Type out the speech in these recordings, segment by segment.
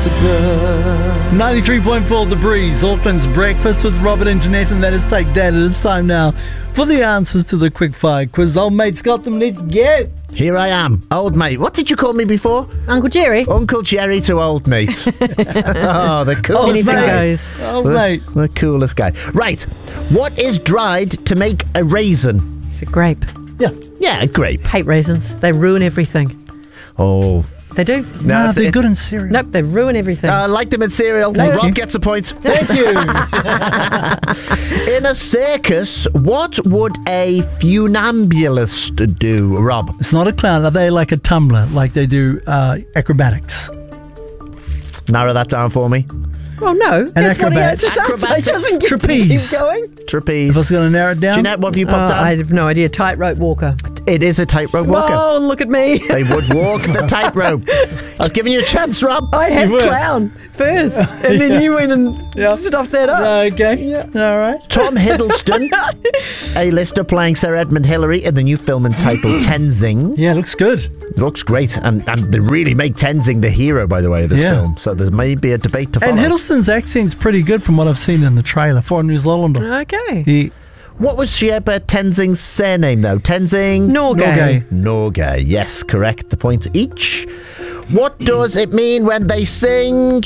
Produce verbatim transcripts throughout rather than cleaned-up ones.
Africa. ninety-three point four The Breeze, Auckland's breakfast with Robert and Jeanette, and let us take that. It is time now for the answers to the quickfire quiz. Old mate's got them. Let's go. Here I am, old mate. What did you call me before? Uncle Jerry. Uncle Jerry to old mate. Oh, the coolest Anything guy. goes. Old The, mate. the coolest guy. Right. What is dried to make a raisin? It's a grape. Yeah. Yeah, a grape. Hate raisins. They ruin everything. Oh. They do. No, it's- they're it- good in cereal. Nope, they ruin everything. I uh, like them in cereal. Thank Rob you. gets a point. Thank you. In a circus, what would a funambulist do, Rob? It's not a clown. Are they like a tumbler, like they do uh, acrobatics? Narrow that down for me. well, no. That's what he had acrobat. to say. Acrobatics. It doesn't get- Trapeze. Keep going. Trapeze. If I was going to narrow it down. Jeanette, what have you Oh, popped down? I have no idea. Tightrope walker. It is a tightrope walker. Oh, look at me. They would walk the tightrope. I was giving you a chance, Rob. I had You were. clown first, and then you went and Yeah. stuffed that up. Okay. Yeah. All right. Tom Hiddleston, A-lister playing Sir Edmund Hillary in the new film entitled Tenzing. Yeah, looks good. It looks great, and, and they really make Tenzing the hero, by the way, of this Yeah. film. So there may be a debate to follow. And Hiddleston's accent's pretty good from what I've seen in the trailer for New Zealander. Okay. He, What was Sheba Tenzing's surname, though? Tenzing? Norgay. Norgay. Norgay. Yes, correct. The point each. What does it mean when they sing?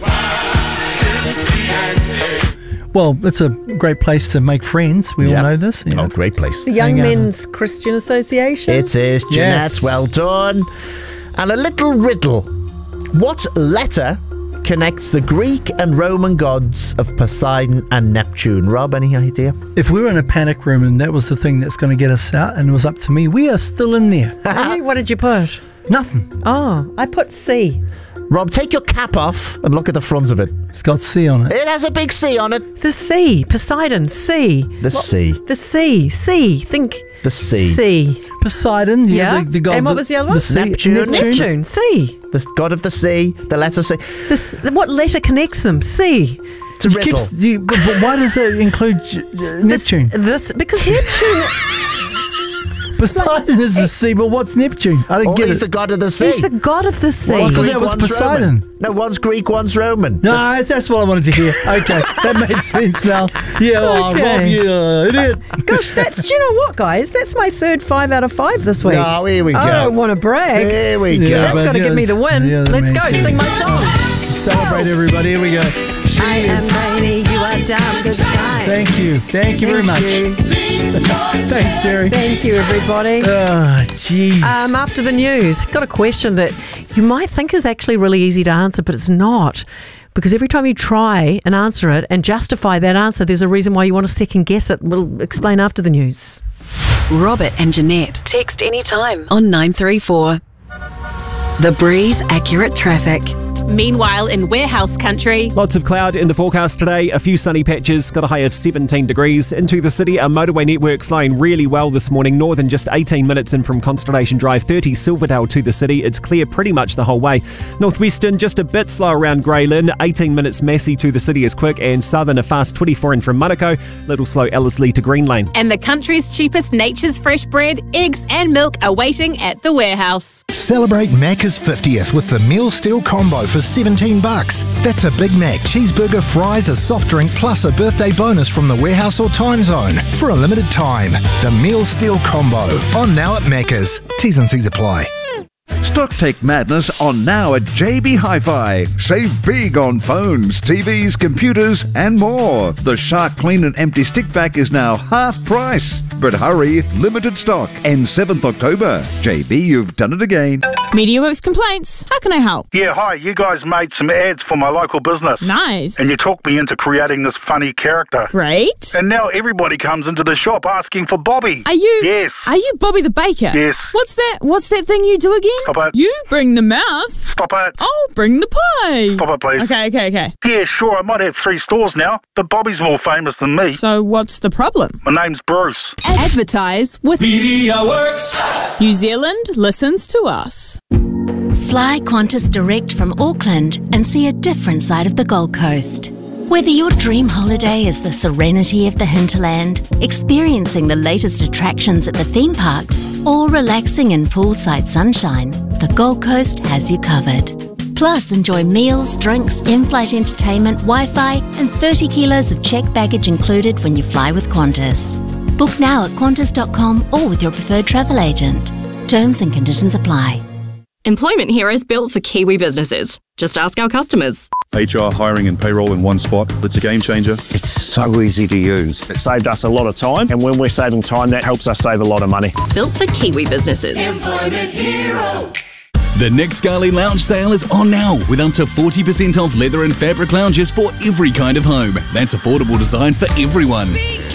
well, it's a great place to make friends. We Yep. all know this. you know. Oh, great place. The Young Hang on. Men's Christian Association. It is, Jeanette. Yes. Well done. And a little riddle. What letter connects the Greek and Roman gods of Poseidon and Neptune? Rob, any idea? If we were in a panic room and that was the thing that's going to get us out and it was up to me, we are still in there. Hey, what did you put? Nothing. Oh, I put C. Rob, take your cap off and look at the front of it. It's got C on it. It has a big C on it. The C. Poseidon. C. The C. The C. C. Think. The C. C. Poseidon. Yeah. Yeah. The, the god. And what was the other one? The sea. Neptune. Neptune. C. The god of the sea. The letter C. This, what letter connects them? C. It's a You riddle. keep- you- but, but why does it include uh, Neptune? This, this because Neptune. Poseidon is a sea, but what's Neptune? I don't Oh, get he's it. the god of the sea. He's the god of the sea. Well, I thought Greek, that was one's Poseidon. Roman. No, one's Greek, one's Roman. No, that's what I wanted to hear. Okay, that made sense now. Yeah, oh, Okay. Rob, you uh, idiot. Gosh, that's, do you know what, guys? That's my third five out of five this week. No, here we go. I don't want to brag. Here we Yeah, go. That's but got to yeah, give me the win. yeah, that Let's go. means- Sing my song. Celebrate, everybody. Here we go. She I is. am Rainy. You are down good time. Thank you. Thank you very much. you. Thanks, Jerry. Thank you, everybody. Oh, jeez. Um, after the news, got a question that you might think is actually really easy to answer, but it's not. Because every time you try and answer it and justify that answer, there's a reason why you want to second guess it. We'll explain after the news. Robert and Jeanette. Text anytime on nine three four. The Breeze Accurate Traffic. Meanwhile, in warehouse country, Lots of cloud in the forecast today, a few sunny patches, got a high of seventeen degrees. Into the city, our motorway network flying really well this morning. Northern just eighteen minutes in from Constellation Drive, thirty Silverdale to the city. It's clear pretty much the whole way. Northwestern just a bit slow around Grey Lynn, eighteen minutes Massey to the city is quick, and Southern a fast twenty-four in from Manukau, little slow Ellerslie to Green Lane. and the country's cheapest Nature's Fresh bread, eggs and milk are waiting at the warehouse. Celebrate Macca's fiftieth with the Meal Steal Combo for seventeen bucks. That's a Big Mac, cheeseburger, fries, a soft drink, plus a birthday bonus from the warehouse or time zone for a limited time. The Meal Steal Combo on now at Macca's. T's and C's apply. Stocktake madness on now at J B Hi-Fi. Save big on phones, T Vs, computers, and more. The Shark Clean and Empty Stick Vac is now half price. But hurry, limited stock. Ends seventh October. J B, you've done it again. MediaWorks complaints. How can I help? Yeah, hi. You guys made some ads for my local business. Nice. And you talked me into creating this funny character. Great. And now everybody comes into the shop asking for Bobby. Are you? Yes. Are you Bobby the Baker? Yes. What's that? What's that thing you do again? Stop it. You bring the mouth. Stop it. I'll bring the pie. Stop it, please. Okay, okay, okay. Yeah, sure. I might have three stores now, but Bobby's more famous than me. So what's the problem? My name's Bruce. Advertise with MediaWorks. New Zealand listens to us. Fly Qantas direct from Auckland and see a different side of the Gold Coast. Whether your dream holiday is the serenity of the hinterland, experiencing the latest attractions at the theme parks, or relaxing in poolside sunshine, the Gold Coast has you covered. Plus, enjoy meals, drinks, in-flight entertainment, Wi-Fi, and thirty kilos of checked baggage included when you fly with Qantas. Book now at qantas dot com or with your preferred travel agent. Terms and conditions apply. Employment Hero is built for Kiwi businesses. Just ask our customers. H R, hiring and payroll in one spot. It's a game changer. It's so easy to use. It saved us a lot of time, and when we're saving time, that helps us save a lot of money. Built for Kiwi businesses. Employment Hero. The Nick Scali Lounge sale is on now with up to forty percent off leather and fabric lounges for every kind of home. That's affordable design for everyone.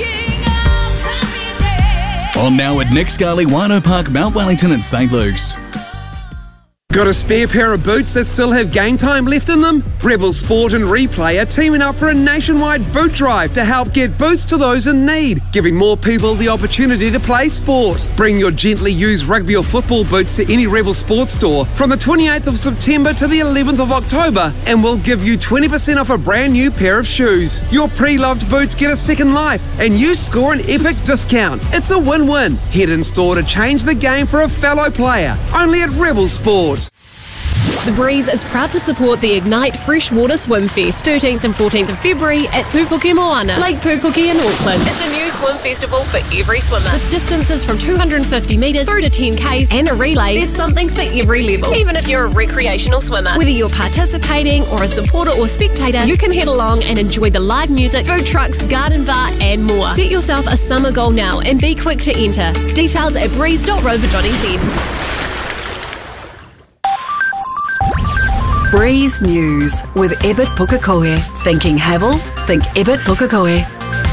On now at Nick Scali, Wino Park, Mount Wellington and St Luke's. Got a spare pair of boots that still have game time left in them? Rebel Sport and Replay are teaming up for a nationwide boot drive to help get boots to those in need, giving more people the opportunity to play sport. Bring your gently used rugby or football boots to any Rebel Sport store from the twenty-eighth of September to the eleventh of October, and we'll give you twenty percent off a brand new pair of shoes. Your pre-loved boots get a second life, and you score an epic discount. It's a win-win. Head in store to change the game for a fellow player. Only at Rebel Sport. The Breeze is proud to support the Ignite Freshwater Swim Fest, thirteenth and fourteenth of February at Pupuke Moana, Lake Pupuke in Auckland. It's a new swim festival for every swimmer. With distances from two hundred fifty metres through to ten kays and a relay, there's something for every level. Even if you're a recreational swimmer, whether you're participating or a supporter or spectator, you can head along and enjoy the live music, food trucks, garden bar and more. Set yourself a summer goal now and be quick to enter. Details at breeze dot rover dot n z. Breeze News with Ebert Pukekohe. Thinking Havel? Think Ebert Pukekohe.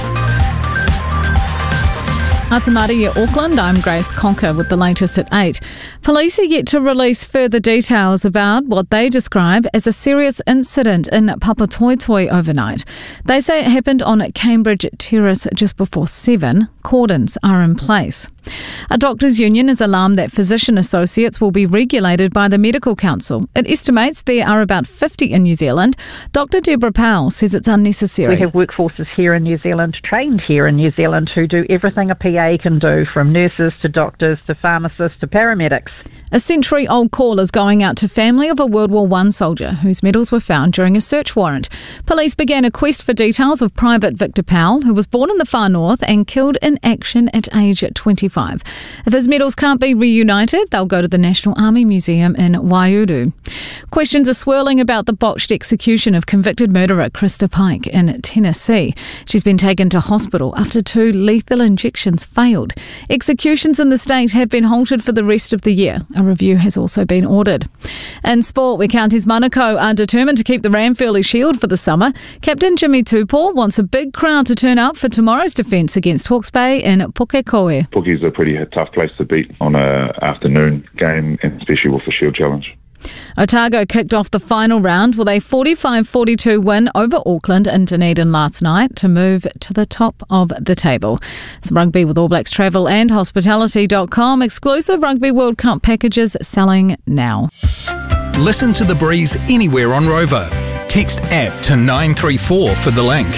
Atamari, Auckland, I'm Grace Conker with the latest at eight. Police are yet to release further details about what they describe as a serious incident in Papatoetoe overnight. They say it happened on Cambridge Terrace just before seven. Cordons are in place. A doctors' union is alarmed that physician associates will be regulated by the Medical Council. It estimates there are about fifty in New Zealand. Doctor Deborah Powell says it's unnecessary. We have workforces here in New Zealand, trained here in New Zealand, who do everything a P A can do, from nurses to doctors to pharmacists to paramedics. A century-old call is going out to family of a World War One soldier whose medals were found during a search warrant. Police began a quest for details of Private Victor Powell, who was born in the far north and killed in action at age twenty-five. If his medals can't be reunited, they'll go to the National Army Museum in Waiouru. Questions are swirling about the botched execution of convicted murderer Krista Pike in Tennessee. She's been taken to hospital after two lethal injections failed. Executions in the state have been halted for the rest of the year. A review has also been ordered. In sport, where counties Manukau are determined to keep the Ranfurly Shield for the summer, Captain Jimmy Tupou wants a big crowd to turn up for tomorrow's defence against Hawke's Bay in Pukekohe. Puke's a pretty tough place to beat on an afternoon game, and especially with the Shield Challenge. Otago kicked off the final round with a forty-five forty-two win over Auckland in Dunedin last night to move to the top of the table. Some rugby with All Blacks Travel and Hospitality dot com. Exclusive Rugby World Cup packages selling now. Listen to The Breeze anywhere on Rover. Text app to nine three four for the link.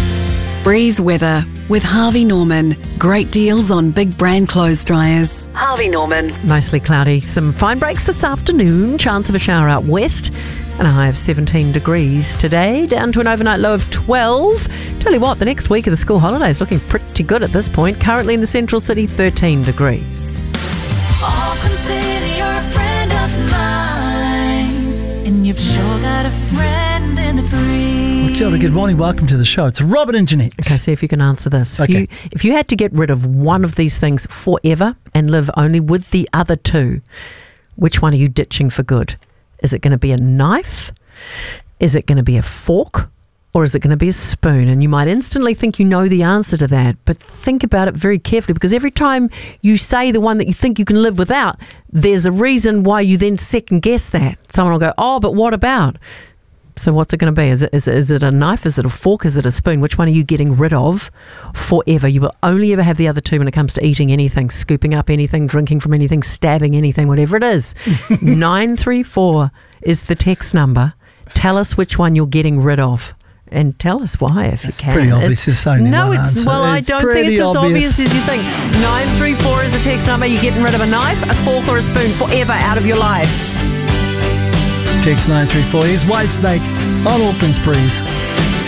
Breeze weather with Harvey Norman. Great deals on big brand clothes dryers. Harvey Norman. Mostly cloudy. Some fine breaks this afternoon. Chance of a shower out west. And a high of seventeen degrees today, down to an overnight low of twelve. Tell you what, the next week of the school holidays looking pretty good at this point. Currently in the central city, thirteen degrees. Auckland City, you're a friend of mine, and you've sure got a friend in the breeze. Well, kia ora, good morning, welcome to the show. It's Robert and Jeanette. Okay, see if you can answer this. If, okay. you, if you had to get rid of one of these things forever and live only with the other two, which one are you ditching for good? Is it going to be a knife? Is it going to be a fork? Or is it going to be a spoon? And you might instantly think you know the answer to that, but think about it very carefully, because every time you say the one that you think you can live without, there's a reason why you then second guess that. Someone will go, oh, but what about? So what's it going to be? Is it, is it is it a knife? Is it a fork? Is it a spoon? Which one are you getting rid of forever? You will only ever have the other two when it comes to eating anything, scooping up anything, drinking from anything, stabbing anything, whatever it is. nine three four is the text number. Tell us which one you're getting rid of. And tell us why, if That's you can. Pretty obvious. It's only no, one it's answer. well. It's I don't think it's as obvious. obvious as you think. Nine three four is a text number. You're getting rid of a knife, a fork, or a spoon forever out of your life. Text nine three four. Here's Whitesnake on Auckland's Breeze.